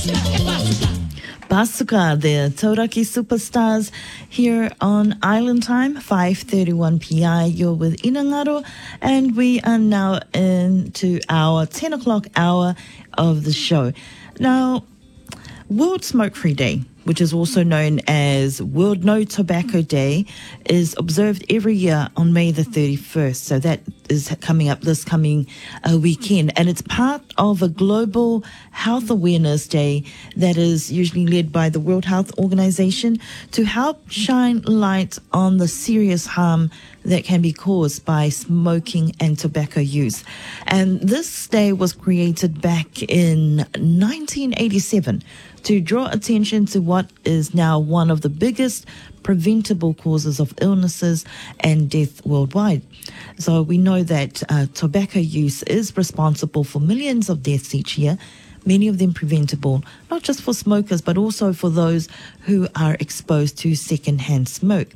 Basuka, the Tauraki Superstars here on Island Time, 5:31 PI. You're with Inangaro, and we are now into our 10 o'clock hour of the show. Now, World Smoke-Free Day, which is also known as World No Tobacco Day, is observed every year on May the 31st. So that is coming up this coming weekend. And it's part of a global health awareness day that is usually led by the World Health Organization to help shine light on the serious harm that can be caused by smoking and tobacco use. And this day was created back in 1987 to draw attention to what is now one of the biggest preventable causes of illnesses and death worldwide. So we know that tobacco use is responsible for millions of deaths each year, many of them preventable, not just for smokers, but also for those who are exposed to secondhand smoke.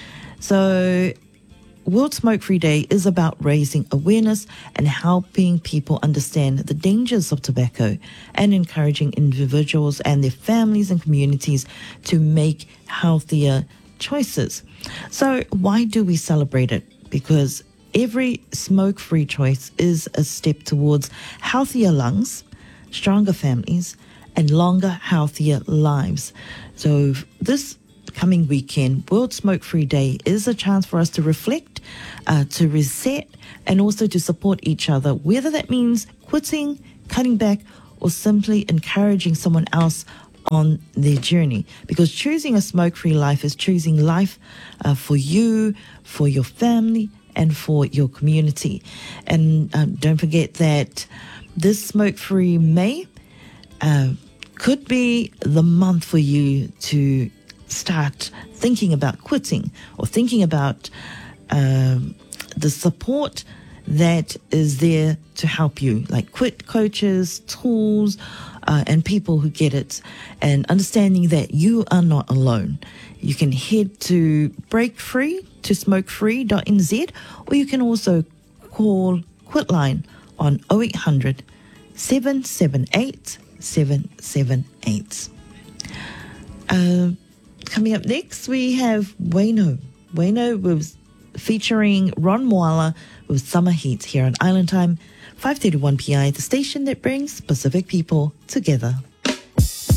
So World Smoke-Free Day is about raising awareness and helping people understand the dangers of tobacco and encouraging individuals and their families and communities to make healthier choices. So why do we celebrate it? Because every smoke-free choice is a step towards healthier lungs, stronger families, and longer, healthier lives. So this coming weekend, World Smoke-Free Day, is a chance for us to reflect, to reset, and also to support each other, whether that means quitting, cutting back, or simply encouraging someone else on their journey. Because choosing a smoke-free life is choosing life for you, for your family, and for your community. And don't forget that this Smoke-Free May could be the month for you to start thinking about quitting or thinking about the support that is there to help you, like quit coaches, tools, and people who get it, and understanding that you are not alone. You can head to breakfree to smokefree.nz, or you can also call Quitline on 0800 778 778. Coming up next, we have Wayno. Wayno was featuring Ron Moala with Summer Heat here on Island Time, 5:31 PI, the station that brings Pacific people together.